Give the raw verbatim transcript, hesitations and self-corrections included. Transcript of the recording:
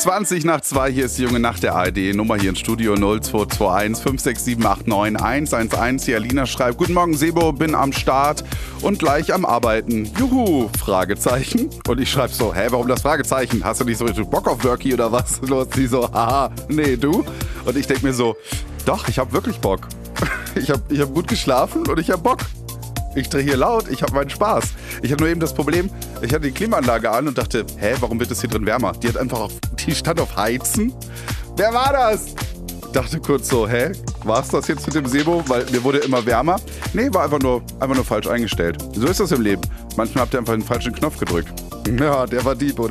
zwanzig nach zwei, hier ist die junge Nacht der A R D. Nummer hier ins Studio null zwei zwei eins fünf sechs sieben acht neun eins eins eins. Hier Alina schreibt, guten Morgen Sebo, bin am Start und gleich am Arbeiten. Juhu, Fragezeichen. Und ich schreibe so, hä, warum das Fragezeichen? Hast du nicht so richtig Bock auf Worky oder was? Los, die so, haha, nee, du? Und ich denke mir so, doch, ich habe wirklich Bock. Ich habe ich hab gut geschlafen und ich habe Bock. Ich drehe hier laut, ich habe meinen Spaß. Ich habe nur eben das Problem, ich hatte die Klimaanlage an und dachte, hä, warum wird es hier drin wärmer? Die hat einfach auf, die stand auf Heizen. Wer war das? Ich dachte kurz so, hä, war's das jetzt mit dem Sebo? Weil mir wurde immer wärmer. Nee, war einfach nur, einfach nur falsch eingestellt. So ist das im Leben. Manchmal habt ihr einfach den falschen Knopf gedrückt. Ja, der war Dieb, oder?